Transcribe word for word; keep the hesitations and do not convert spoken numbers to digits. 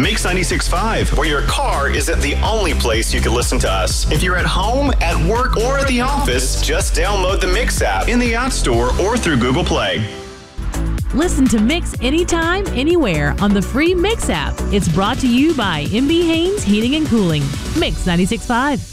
Mix ninety-six point five, where your car isn't the only place you can listen to us. If you're at home, at work, or at the office, just download the Mix app in the App Store or through Google Play. Listen to Mix anytime, anywhere on the free Mix app. It's brought to you by M B Haynes Heating and Cooling. Mix ninety-six point five.